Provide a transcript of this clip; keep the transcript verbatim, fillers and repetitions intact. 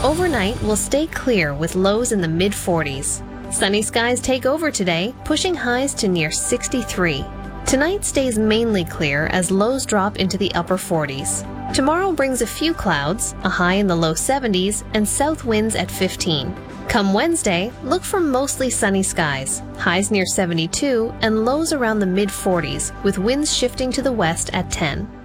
Overnight will stay clear with lows in the mid forties. Sunny skies take over today, pushing highs to near sixty-three. Tonight stays mainly clear as lows drop into the upper forties. Tomorrow brings a few clouds, a high in the low seventies, and south winds at fifteen. Come Wednesday, look for mostly sunny skies, highs near seventy-two, and lows around the mid forties, with winds shifting to the west at ten.